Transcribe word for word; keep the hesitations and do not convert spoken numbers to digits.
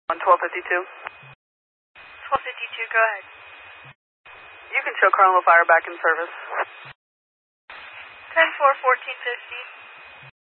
On twelve fifty-two. twelve fifty-two, go ahead. You can show Carmel Fire back in service. ten four, fourteen fifty.